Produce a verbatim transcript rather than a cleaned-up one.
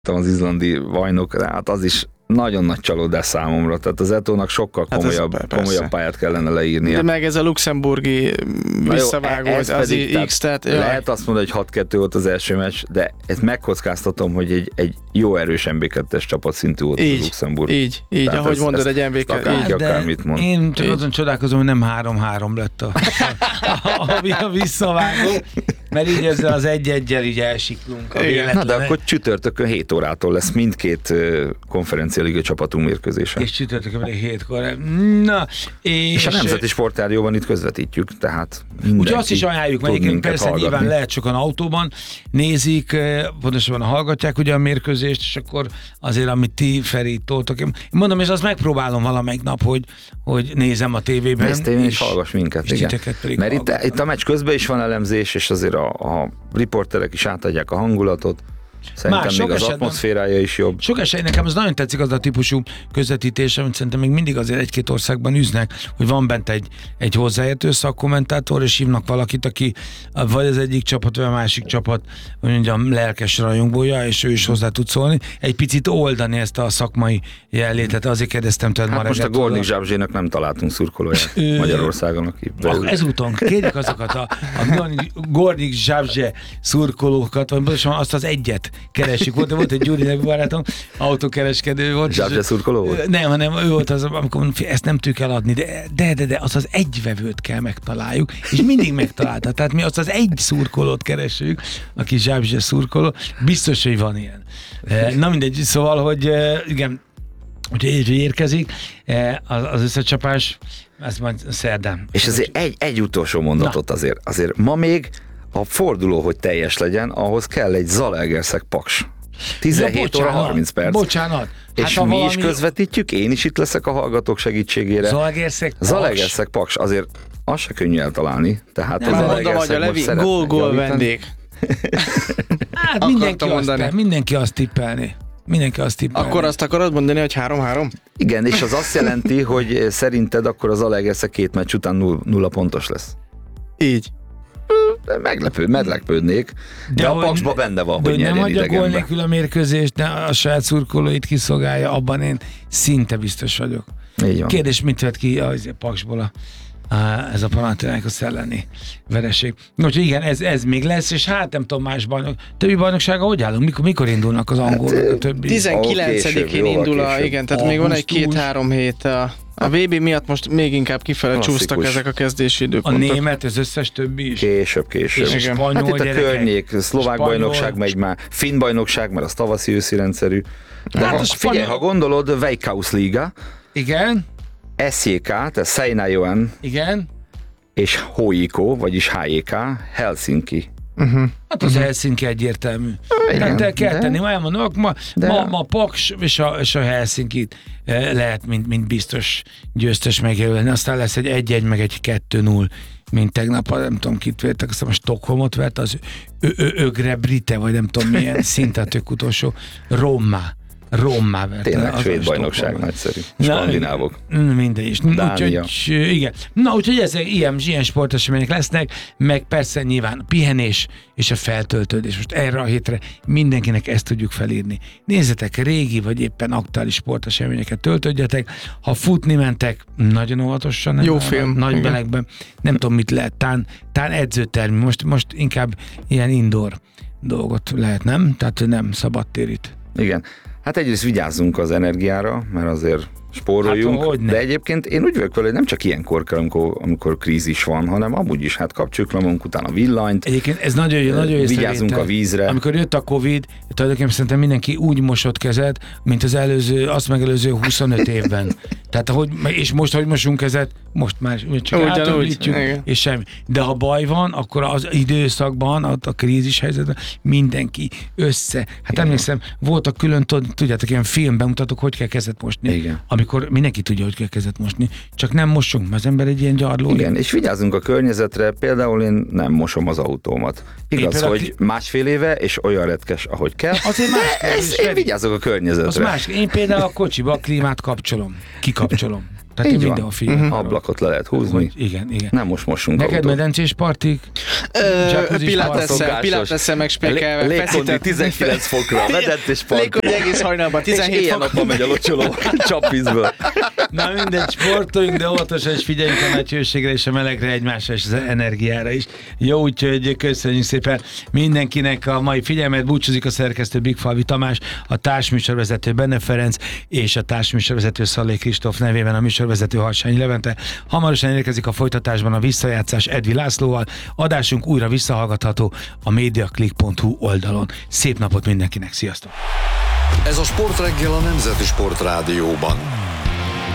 az izlandi bajnok, hát az is nagyon nagy csalódás számomra, tehát az Eto'nak sokkal komolyabb, hát komolyabb pályát kellene leírnia. De meg ez a luxemburgi visszavágó, jó, az pedig, X, tehát... Lehet azt mondani, hogy hat kettő volt az első meccs, de ezt megkockáztatom, hogy egy, egy jó erős em bé kettes csapat szintű volt így, a Luxemburg. Így, így, tehát ahogy ez, mondod, egy em bé kettő. Akár, akár mit mond. Én csak így. Azon csodálkozom, hogy nem három három lett a, a, a, a visszavágó, mert így ezzel az egy-egyel így elsiklunk. Na de akkor csütörtökön hét órától lesz mindkét konferencia liga csapatunk mérkőzése. És csütörtökön pedig hétkor. Na, és, és a Nemzeti Sportrádióban itt közvetítjük, tehát ugye azt is ajánljuk, mert egyébként persze hallgatni. Nyilván lehet sokan autóban nézik, pontosabban hallgatják ugye a mérkőzést, és akkor azért, amit ti, Feri, toltok. Én mondom, és azt megpróbálom valamelyik nap, hogy, hogy nézem a tévében. Nézd tévén, és hallgass minket. És mert itt, itt a meccs közben is van elemzés, és azért a, a riporterek is átadják a hangulatot. Szerintem Más, még az esetben, atmoszférája is jobb. Sok esetben nekem az nagyon tetszik az a típusú közvetítés, amit szerintem még mindig azért egy-két országban üznek, hogy van bent egy, egy hozzáértő szakkommentátor, és hívnak valakit, aki vagy az egyik csapat, vagy a másik csapat, hogy mondjam, lelkes rajongója, és ő is hozzá tud szólni. Egy picit oldani ezt a szakmai jellétet, azért kérdeztem tőled hát már. Most a Gornik Zsábzsének nem találtunk szurkolóját Magyarországon, aki belül. Ezúton kérjük azokat a, a Gornik Zsábzsé szurkolókat, vagy pontosan azt az egyet keresjük. Volt, volt egy Gyuri nevű barátom, autókereskedő volt. Zsábzsé szurkoló volt? Nem, hanem ő volt az, amikor ezt nem tudjuk eladni, de, de, de, de az az egy vevőt kell megtaláljuk, és mindig megtalálta. Tehát mi azt az egy szurkolót keresünk, aki Zsábzsé szurkoló, biztos, hogy van ilyen. Na mindegy, szóval, hogy igen, hogyha érkezik, az összecsapás, ez majd szerdán. És azért egy, egy utolsó mondatot azért, azért ma még a forduló, hogy teljes legyen, ahhoz kell egy Zalaegerszeg Paks. tizenhét óra harminc perc. Bocsánat. És hát mi valami... is közvetítjük, én is itt leszek a hallgatók segítségére. Zalaegerszeg Paks. Zalaegerszeg Paks, azért az se könnyű eltalálni. Tehát nem, az Zalaegerszeg most szeretne gól-gól vendég. Hát mindenki azt, mindenki azt tippelni. Mindenki azt tippelni. Akkor azt akarod mondani, hogy három-három? Igen, és az azt jelenti, hogy szerinted akkor az Zalaegerszeg két meccs után nulla, nulla pontos lesz. Így. Meglepő, meglepődnék, de, de a Paksba benne van, hogy nyerjen nem hagyja gól idegenbe. nélkül a mérkőzést, de a saját szurkolóit kiszolgálja, abban én szinte biztos vagyok. Kérdés, mit vett ki a Paksból a, a, ez a Panathinaikos elleni vereség. Úgyhogy igen, ez, ez még lesz, és hát nem tudom, más bajnok. Többi bajnoksága hogy állunk? Mikor, mikor indulnak az angolok? Hát, a többi? tizenkilencedikén indul a, igen, tehát még van egy két-három hét a A vé bé miatt most még inkább kifele csúsztak ezek a kezdési időpontok. A német, az összes többi is. Később, később. És a spanyol, hát itt a gyerekek. környék, szlovák spanyol, bajnokság megy már, finn bajnokság, mert az tavaszi őszi rendszerű. De hát ha, spanyol... figyelj, ha gondolod, Veikkaus Liga. Igen. es jé ká, tehát Seinäjoen. Igen. És há jé ká, vagyis há jé ká, Helsinki. Uh-huh. Hát az uh-huh. Helsinki egyértelmű. Igen, tehát kell de, tenni, ma elmondom, ma, ma, ma Paks és a, és a Helsinkit lehet, mint, mint biztos győztes megjelölni. Aztán lesz egy egy-egy, meg egy kettő null, mint tegnap, nem tudom, kit vértek, aztán a Stockholmot vert, az Ögre Brite, vagy nem tudom milyen, szinte tök utolsó, Rommá. Rommá verte. Tényleg svéd bajnokság nagyszerű. Skandinávok. Minden is. Dánia. Úgyhogy, igen. Na, úgyhogy ezek ilyen, ilyen sportesemények lesznek, meg persze nyilván a pihenés és a feltöltődés. Most erre a hétre mindenkinek ezt tudjuk felírni. Nézzetek régi vagy éppen aktuális sporteseményeket, töltödjetek. Ha futni mentek, nagyon óvatosan. Jó film. Nagy igen. melegben. Nem tudom, mit lehet. Tán, tán edzőtermi. Most, most inkább ilyen indoor dolgot lehet, nem? Tehát nem szabadtérit. Igen. Hát egyrészt vigyázzunk az energiára, mert azért spóroljunk, hát, de egyébként én úgy vagyok vele, hogy nem csak ilyenkor kell, amikor, amikor krízis van, hanem amúgy is, hát kapcsoljuk le magunk után a villanyt. Egyébként ez nagyon jó, nagyon vigyázzunk a vízre. Amikor jött a Covid, tulajdonképpen szerintem mindenki úgy mosott kezet, mint az előző, azt megelőző huszonöt évben. Tehát, ahogy, és most, hogy mosunk kezet, most már csak átömlítjük, és semmi. De ha baj van, akkor az időszakban, a, a krízis helyzetben mindenki össze. Hát igen. Emlékszem, voltak külön, tudjátok, ilyen filmben mutatok, hogy kell kezet mosni. Igen. Amikor mindenki tudja, hogy kell kezet mosni, csak nem mossunk, mert az ember egy ilyen gyarló. Igen, és vigyázzunk a környezetre, például én nem mosom az autómat. Igaz, hogy a... másfél éve, és olyan retkes, ahogy kell, azért de ez, én vigyázok a környezetre. Az más. Én például a kocsiba a klímát kapcsolom, kikapcsolom. Tehát így mindenhol figyelek. Uh-huh. Ablakot le lehet húzni. Hogy, igen, igen. Nem most mosunk Neked autót. medencés partik? Pilátesszel megspékelve. Légkondi tizenkilenc fokra, medencés partik. Légkondi egész hajnalban, tizenhét fok. És megy a locsoló csapvízből. Na mindegy, sportoljunk, de óvatosan is figyeljünk a nagy hőségre és a melegre, egymásra és az energiára is. Jó, úgyhogy köszönjük szépen mindenkinek a mai figyelmet. Búcsúzik a szerkesztő Bigfalvi Tamás, a társműsorvezető Benne Ferenc és a társműsorvezető Szallai Kristóf nevében a műsorvezető Harsányi Levente. Hamarosan érkezik a folytatásban a visszajátszás Edvi Lászlóval. Adásunk újra visszahallgatható a mediaclick pont hu oldalon. Szép napot mindenkinek, sziasztok! Ez a Sportreggel a Nemzeti Sportrádióban.